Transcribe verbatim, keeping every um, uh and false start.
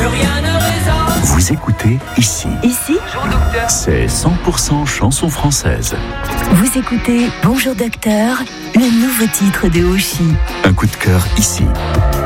plus rien ne résonne. Vous écoutez ici. Ici, C'est cent pour cent chanson française. vous écoutez Bonjour Docteur, le nouveau titre de Oshi. Un coup de cœur ici.